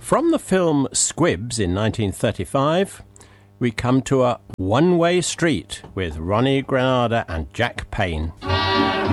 From the film Squibs in 1935, we come to a one-way street with Ronnie Granada and Jack Payne.